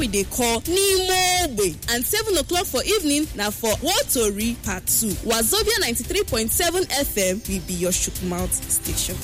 we dey call N'ime Ogbe, and 7 o'clock for evening na for World Tori Part 2. Wazobia 93.7 FM will be your chook mouth station.